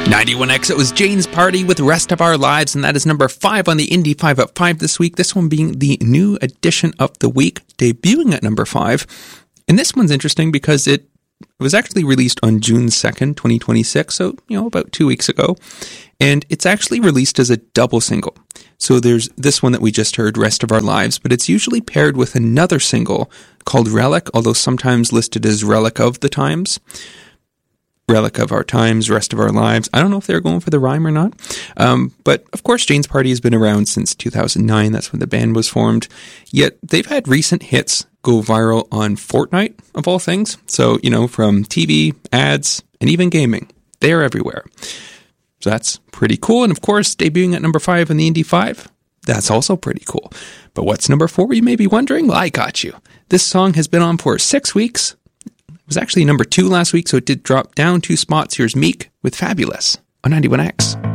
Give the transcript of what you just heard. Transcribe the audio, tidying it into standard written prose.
91X, it was Jane's Party with Rest of Our Lives, and that is number 5 on the Indie 5 at 5 this week. This one being the new edition of the week, debuting at number 5. And this one's interesting because it was actually released on June 2nd, 2026, so, about 2 weeks ago. And it's actually released as a double single. So there's this one that we just heard, Rest of Our Lives, but it's usually paired with another single called Relic, although sometimes listed as Relic of the Times. Relic of Our Times, Rest of Our Lives. I don't know if they're going for the rhyme or not. But of course, Jane's Party has been around since 2009. That's when the band was formed. Yet they've had recent hits go viral on Fortnite, of all things. So, from TV, ads, and even gaming. They're everywhere. So that's pretty cool. And of course, debuting at number 5 on the Indie 5, that's also pretty cool. But what's number 4, you may be wondering? Well, I got you. This song has been on for 6 weeks. It was actually number 2 last week, so it did drop down 2 spots. Here's Meek with Fabulous on 91X.